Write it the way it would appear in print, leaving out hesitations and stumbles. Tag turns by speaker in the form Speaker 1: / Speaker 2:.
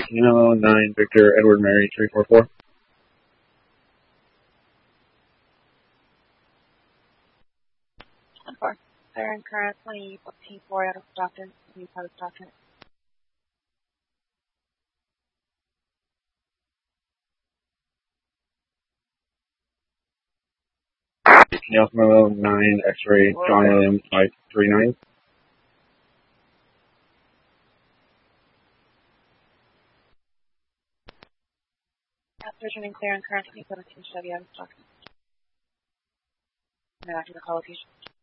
Speaker 1: Kilo 9 Victor Edward Mary 344.
Speaker 2: Clear and current 2014-4 out of Stockton. Out of Stockton.
Speaker 1: Kilo 9 X-ray John Williams 539.
Speaker 2: Surgeon and clear and current 2017 Chevy out of Stockton. And after the call location.